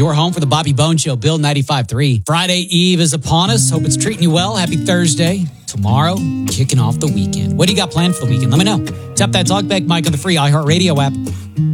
Your home for the Bobby Bone Show, Bill 95.3. Friday Eve is upon us. Hope it's treating you well. Happy Thursday. Tomorrow, kicking off the weekend. What do you got planned for the weekend? Let me know. Tap that talkback mic on the free iHeartRadio app.